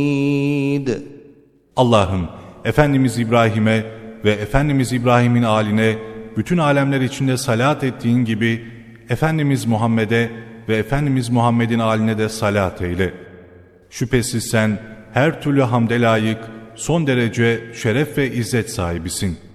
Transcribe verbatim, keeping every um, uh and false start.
Allah'ım, Efendimiz İbrahim'e ve Efendimiz İbrahim'in âline bütün alemler içinde salat ettiğin gibi Efendimiz Muhammed'e ve Efendimiz Muhammed'in âline de salat eyle. Şüphesiz sen her türlü hamde layık, son derece şeref ve izzet sahibisin.